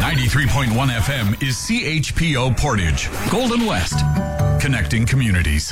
93.1 FM is CHPO Portage, Golden West, connecting communities.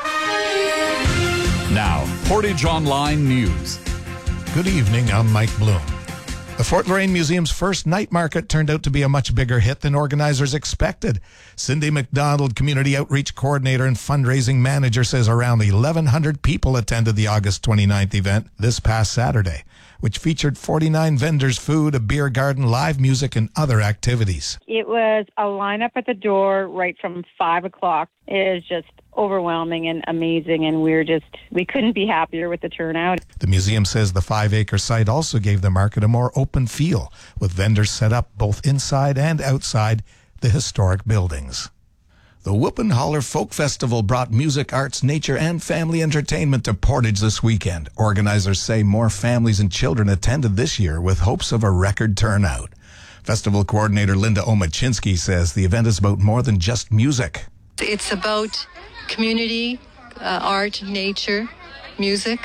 Now, Portage Online News. Good evening, I'm Mike Bloom. The Fort Loraine Museum's first night market turned out to be a much bigger hit than organizers expected. Cindy McDonald, Community Outreach Coordinator and Fundraising Manager, says around 1,100 people attended the August 29th event this past Saturday, which featured 49 vendors, food, a beer garden, live music, and other activities. It was a lineup at the door right from 5 o'clock. It was just overwhelming and amazing, and we couldn't be happier with the turnout. The museum says the 5-acre site also gave the market a more open feel, with vendors set up both inside and outside the historic buildings. The Whoop and Holler Folk Festival brought music, arts, nature, and family entertainment to Portage this weekend. Organizers say more families and children attended this year with hopes of a record turnout. Festival coordinator Linda Omachinsky says the event is about more than just music. It's about community, art, nature, music,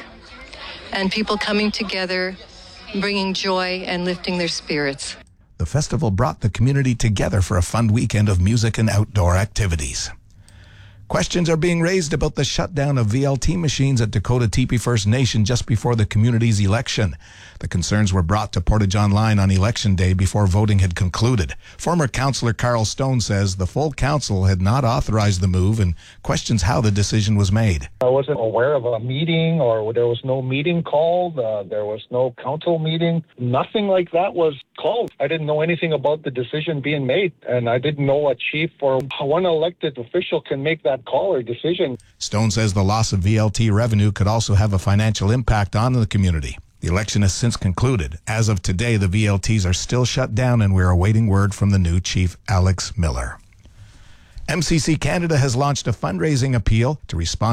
and people coming together, bringing joy and lifting their spirits. The festival brought the community together for a fun weekend of music and outdoor activities. Questions are being raised about the shutdown of VLT machines at Dakota Teepee First Nation just before the community's election. The concerns were brought to Portage Online on Election Day before voting had concluded. Former Councillor Carl Stone says the full council had not authorized the move and questions how the decision was made. I wasn't aware of a meeting, or there was no meeting called. There was no council meeting. Nothing like that was called. I didn't know anything about the decision being made, and I didn't know a chief or one elected official can make that call or decision. Stone says the loss of VLT revenue could also have a financial impact on the community. The election has since concluded. As of today, the VLTs are still shut down, and we're awaiting word from the new chief, Alex Miller. MCC Canada has launched a fundraising appeal to respond